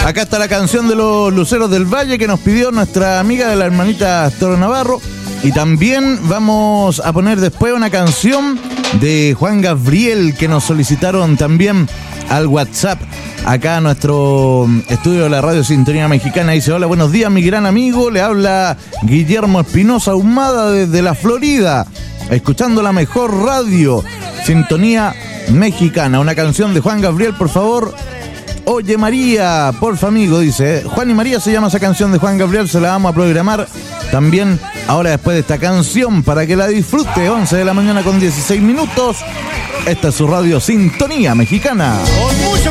Acá está la canción de los Luceros del Valle que nos pidió nuestra amiga de la hermanita Toro Navarro. Y también vamos a poner después una canción de Juan Gabriel que nos solicitaron también al WhatsApp. Acá a nuestro estudio de la Radio Sintonía Mexicana dice: hola, buenos días mi gran amigo, le habla Guillermo Espinosa Ahumada desde la Florida, escuchando la mejor radio, Sintonía Mexicana. Una canción de Juan Gabriel, por favor. Oye María, porfa amigo, dice. Juan y María se llama esa canción de Juan Gabriel, se la vamos a programar también ahora después de esta canción para que la disfrute. 11 de la mañana con 16 minutos. Esta es su radio Sintonía Mexicana. Con mucho